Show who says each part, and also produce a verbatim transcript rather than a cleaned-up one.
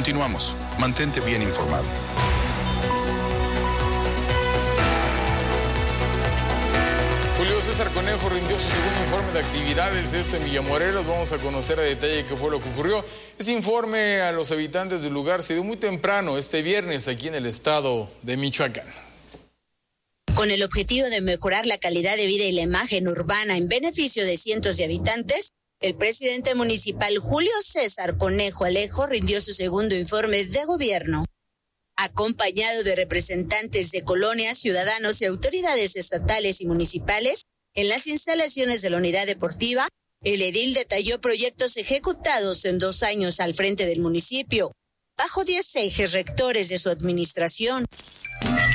Speaker 1: Continuamos. Mantente bien informado.
Speaker 2: Julio César Conejo rindió su segundo informe de actividades, esto en Villamorelos. Vamos a conocer a detalle qué fue lo que ocurrió. Ese informe a los habitantes del lugar se dio muy temprano este viernes aquí en el estado de Michoacán.
Speaker 3: Con el objetivo de mejorar la calidad de vida y la imagen urbana en beneficio de cientos de habitantes, el presidente municipal Julio César Conejo Alejo rindió su segundo informe de gobierno. Acompañado de representantes de colonias, ciudadanos y autoridades estatales y municipales, en las instalaciones de la unidad deportiva, el edil detalló proyectos ejecutados en dos años al frente del municipio, bajo diez ejes rectores de su administración.